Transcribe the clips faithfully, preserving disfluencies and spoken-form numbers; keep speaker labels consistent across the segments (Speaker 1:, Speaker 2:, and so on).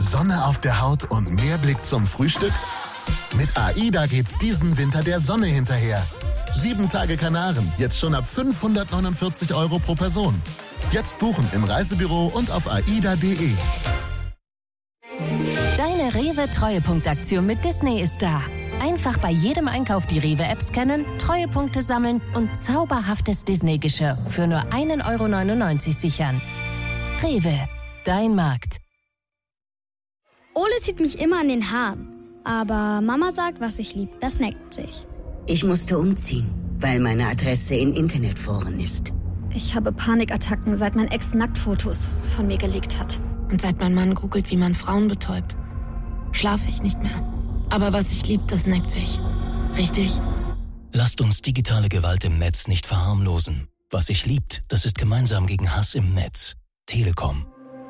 Speaker 1: Sonne auf der Haut und mehr Blick zum Frühstück? Mit AIDA geht's diesen Winter der Sonne hinterher. Sieben Tage Kanaren, jetzt schon ab fünfhundertneunundvierzig Euro pro Person. Jetzt buchen im Reisebüro und auf aida punkt de.
Speaker 2: Deine Rewe-Treuepunktaktion mit Disney ist da. Einfach bei jedem Einkauf die Rewe-App scannen, Treuepunkte sammeln und zauberhaftes Disney-Geschirr für nur ein Euro neunundneunzig sichern. Rewe, dein Markt.
Speaker 3: Ole zieht mich immer an den Haaren. Aber Mama sagt, was ich lieb, das neckt sich.
Speaker 4: Ich musste umziehen, weil meine Adresse in Internetforen ist.
Speaker 5: Ich habe Panikattacken, seit mein Ex Nacktfotos von mir gelegt hat.
Speaker 6: Und seit mein Mann googelt, wie man Frauen betäubt, schlafe ich nicht mehr. Aber was ich lieb, das neckt sich. Richtig?
Speaker 7: Lasst uns digitale Gewalt im Netz nicht verharmlosen. Was sich liebt, das ist gemeinsam gegen Hass im Netz. Telekom.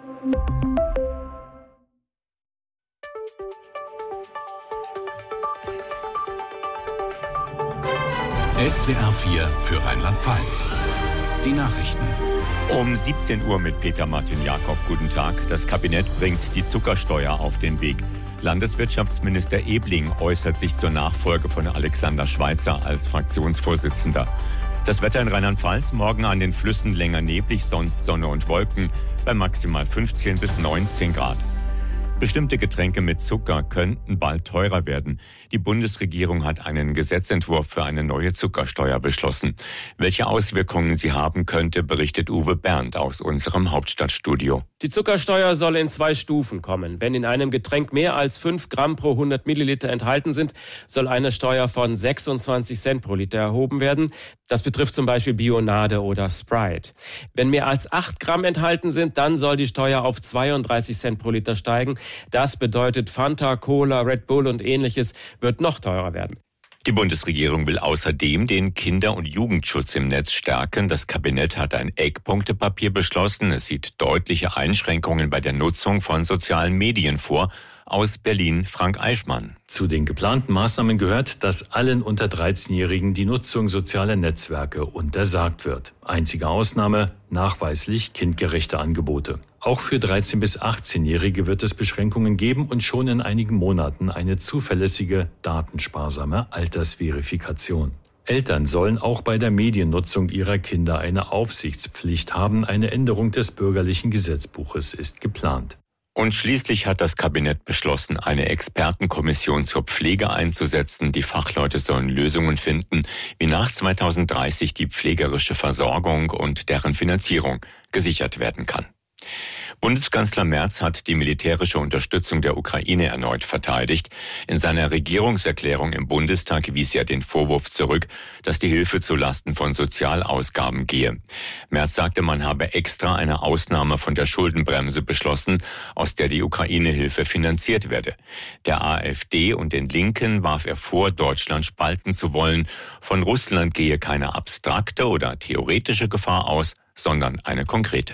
Speaker 8: S W R vier für Rheinland-Pfalz. Die Nachrichten.
Speaker 9: Um siebzehn Uhr mit Peter Martin Jakob. Guten Tag. Das Kabinett bringt die Zuckersteuer auf den Weg. Landeswirtschaftsminister Ebling äußert sich zur Nachfolge von Alexander Schweitzer als Fraktionsvorsitzender. Das Wetter in Rheinland-Pfalz, morgen an den Flüssen länger neblig, sonst Sonne und Wolken, bei maximal fünfzehn bis neunzehn Grad. Bestimmte Getränke mit Zucker könnten bald teurer werden. Die Bundesregierung hat einen Gesetzentwurf für eine neue Zuckersteuer beschlossen. Welche Auswirkungen sie haben könnte, berichtet Uwe Berndt aus unserem Hauptstadtstudio.
Speaker 10: Die Zuckersteuer soll in zwei Stufen kommen. Wenn in einem Getränk mehr als fünf Gramm pro hundert Milliliter enthalten sind, soll eine Steuer von sechsundzwanzig Cent pro Liter erhoben werden. Das betrifft zum Beispiel Bionade oder Sprite. Wenn mehr als acht Gramm enthalten sind, dann soll die Steuer auf zweiunddreißig Cent pro Liter steigen. Das bedeutet, Fanta, Cola, Red Bull und Ähnliches wird noch teurer werden.
Speaker 9: Die Bundesregierung will außerdem den Kinder- und Jugendschutz im Netz stärken. Das Kabinett hat ein Eckpunktepapier beschlossen. Es sieht deutliche Einschränkungen bei der Nutzung von sozialen Medien vor. Aus Berlin Frank Eichmann.
Speaker 11: Zu den geplanten Maßnahmen gehört, dass allen unter dreizehnjährigen die Nutzung sozialer Netzwerke untersagt wird. Einzige Ausnahme, nachweislich kindgerechte Angebote. Auch für dreizehn- bis achtzehnjährige wird es Beschränkungen geben und schon in einigen Monaten eine zuverlässige, datensparsame Altersverifikation. Eltern sollen auch bei der Mediennutzung ihrer Kinder eine Aufsichtspflicht haben. Eine Änderung des bürgerlichen Gesetzbuches ist geplant.
Speaker 9: Und schließlich hat das Kabinett beschlossen, eine Expertenkommission zur Pflege einzusetzen. Die Fachleute sollen Lösungen finden, wie nach zweitausenddreißig die pflegerische Versorgung und deren Finanzierung gesichert werden kann. Bundeskanzler Merz hat die militärische Unterstützung der Ukraine erneut verteidigt. In seiner Regierungserklärung im Bundestag wies er den Vorwurf zurück, dass die Hilfe zulasten von Sozialausgaben gehe. Merz sagte, man habe extra eine Ausnahme von der Schuldenbremse beschlossen, aus der die Ukraine-Hilfe finanziert werde. Der AfD und den Linken warf er vor, Deutschland spalten zu wollen. Von Russland gehe keine abstrakte oder theoretische Gefahr aus, sondern eine konkrete.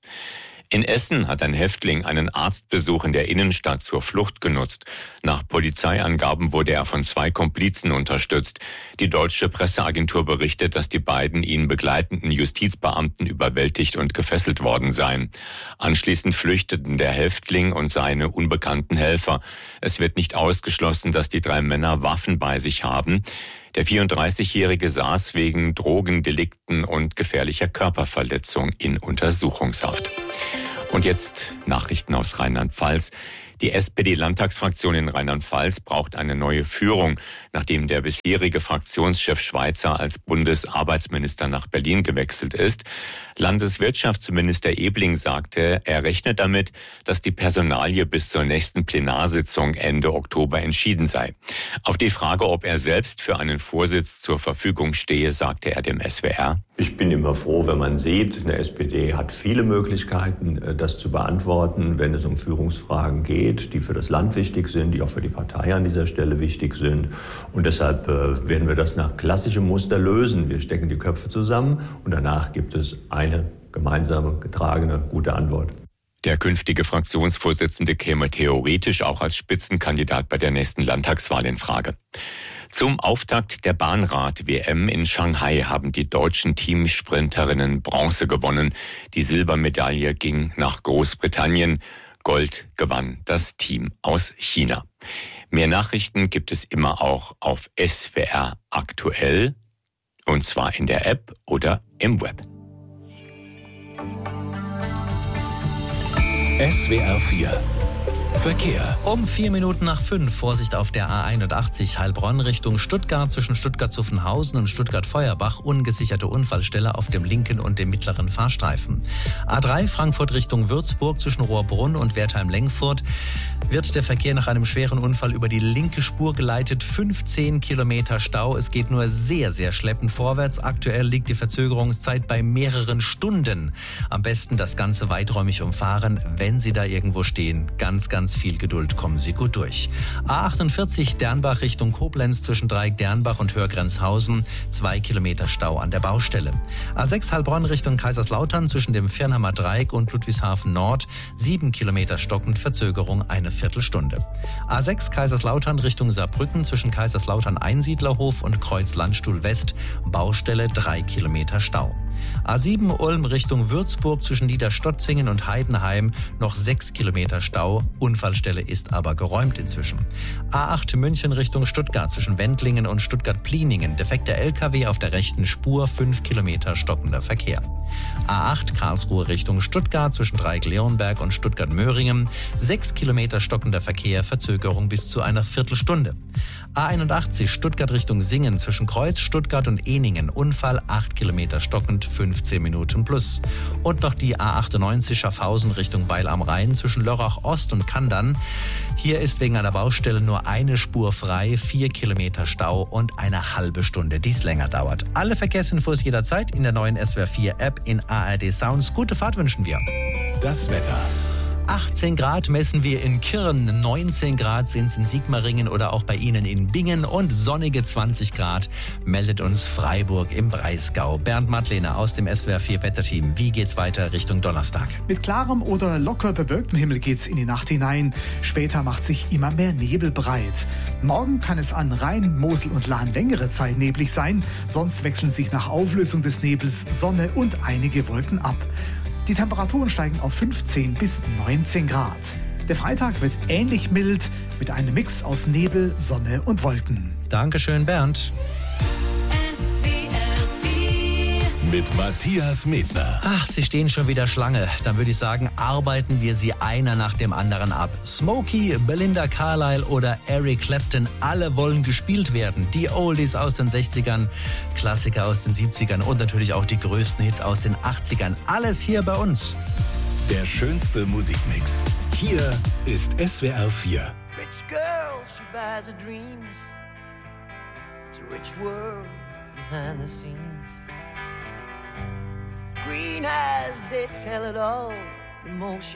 Speaker 9: In Essen hat ein Häftling einen Arztbesuch in der Innenstadt zur Flucht genutzt. Nach Polizeiangaben wurde er von zwei Komplizen unterstützt. Die deutsche Presseagentur berichtet, dass die beiden ihn begleitenden Justizbeamten überwältigt und gefesselt worden seien. Anschließend flüchteten der Häftling und seine unbekannten Helfer. Es wird nicht ausgeschlossen, dass die drei Männer Waffen bei sich haben. Der vierunddreißigjährige saß wegen Drogendelikten und gefährlicher Körperverletzung in Untersuchungshaft. Und jetzt Nachrichten aus Rheinland-Pfalz. Die S P D-Landtagsfraktion in Rheinland-Pfalz braucht eine neue Führung, nachdem der bisherige Fraktionschef Schweitzer als Bundesarbeitsminister nach Berlin gewechselt ist. Landeswirtschaftsminister Ebling sagte, er rechnet damit, dass die Personalie bis zur nächsten Plenarsitzung Ende Oktober entschieden sei. Auf die Frage, ob er selbst für einen Vorsitz zur Verfügung stehe, sagte er dem S W R:
Speaker 12: Ich bin immer froh, wenn man sieht, eine S P D hat viele Möglichkeiten, das zu beantworten, wenn es um Führungsfragen geht, die für das Land wichtig sind, die auch für die Partei an dieser Stelle wichtig sind. Und deshalb äh, werden wir das nach klassischem Muster lösen. Wir stecken die Köpfe zusammen und danach gibt es eine gemeinsame, getragene, gute Antwort.
Speaker 9: Der künftige Fraktionsvorsitzende käme theoretisch auch als Spitzenkandidat bei der nächsten Landtagswahl in Frage. Zum Auftakt der Bahnrad-W M in Shanghai haben die deutschen Teamsprinterinnen Bronze gewonnen. Die Silbermedaille ging nach Großbritannien. Gold gewann das Team aus China. Mehr Nachrichten gibt es immer auch auf S W R aktuell, und zwar in der App oder im Web.
Speaker 8: S W R vier Verkehr.
Speaker 13: Um vier Minuten nach fünf, Vorsicht auf der A einundachtzig Heilbronn Richtung Stuttgart zwischen Stuttgart-Zuffenhausen und Stuttgart-Feuerbach, ungesicherte Unfallstelle auf dem linken und dem mittleren Fahrstreifen. A drei Frankfurt Richtung Würzburg zwischen Rohrbrunn und Wertheim-Lengfurt wird der Verkehr nach einem schweren Unfall über die linke Spur geleitet. fünfzehn Kilometer Stau. Es geht nur sehr, sehr schleppend vorwärts. Aktuell liegt die Verzögerungszeit bei mehreren Stunden. Am besten das Ganze weiträumig umfahren, wenn Sie da irgendwo stehen. Ganz, ganz viel Geduld, kommen Sie gut durch. A achtundvierzig Dernbach Richtung Koblenz zwischen Dreieck-Dernbach und Hörgrenzhausen. Zwei Kilometer Stau an der Baustelle. A sechs Heilbronn Richtung Kaiserslautern zwischen dem Firnhammer Dreieck und Ludwigshafen Nord. Sieben Kilometer stockend, Verzögerung eine Viertelstunde. A sechs Kaiserslautern Richtung Saarbrücken zwischen Kaiserslautern Einsiedlerhof und Kreuz Landstuhl West. Baustelle drei Kilometer Stau. A sieben Ulm Richtung Würzburg zwischen Niederstotzingen und Heidenheim noch sechs Kilometer Stau. Unfallstelle ist aber geräumt inzwischen. A acht München Richtung Stuttgart zwischen Wendlingen und Stuttgart-Pliningen. Defekter L K W auf der rechten Spur, fünf Kilometer stockender Verkehr. A acht Karlsruhe Richtung Stuttgart zwischen Dreieck-Leonberg und Stuttgart-Möhringen. sechs Kilometer stockender Verkehr, Verzögerung bis zu einer Viertelstunde. A einundachtzig Stuttgart Richtung Singen zwischen Kreuz, Stuttgart und Ehningen. Unfall acht Kilometer stockend, fünfzehn Minuten plus. Und noch die A achtundneunzig Schaffhausen Richtung Weil am Rhein zwischen Lörrach Ost und Kandern. Hier ist wegen einer Baustelle nur eine Spur frei, vier Kilometer Stau und eine halbe Stunde, die es länger dauert. Alle Verkehrsinfos jederzeit in der neuen S W R vier App in A R D Sounds. Gute Fahrt wünschen wir.
Speaker 8: Das Wetter.
Speaker 13: achtzehn Grad messen wir in Kirn, neunzehn Grad sind es in Sigmaringen oder auch bei Ihnen in Bingen und sonnige zwanzig Grad meldet uns Freiburg im Breisgau. Bernd Madlener aus dem S W R vier Wetterteam. Wie geht's weiter Richtung Donnerstag?
Speaker 14: Mit klarem oder locker bewölktem Himmel geht's in die Nacht hinein. Später macht sich immer mehr Nebel breit. Morgen kann es an Rhein, Mosel und Lahn längere Zeit neblig sein. Sonst wechseln sich nach Auflösung des Nebels Sonne und einige Wolken ab. Die Temperaturen steigen auf fünfzehn bis neunzehn Grad. Der Freitag wird ähnlich mild mit einem Mix aus Nebel, Sonne und Wolken.
Speaker 13: Dankeschön, Bernd.
Speaker 8: Mit Matthias Medner.
Speaker 13: Ach, Sie stehen schon wieder Schlange. Dann würde ich sagen, arbeiten wir sie einer nach dem anderen ab. Smokey, Belinda Carlisle oder Eric Clapton, alle wollen gespielt werden. Die Oldies aus den sechzigern, Klassiker aus den siebzigern und natürlich auch die größten Hits aus den achtzigern. Alles hier bei uns.
Speaker 8: Der schönste Musikmix. Hier ist S W R vier.
Speaker 15: Rich girl, she buys her dreams. It's a rich world behind the scenes. Green eyes, they tell it all. The more she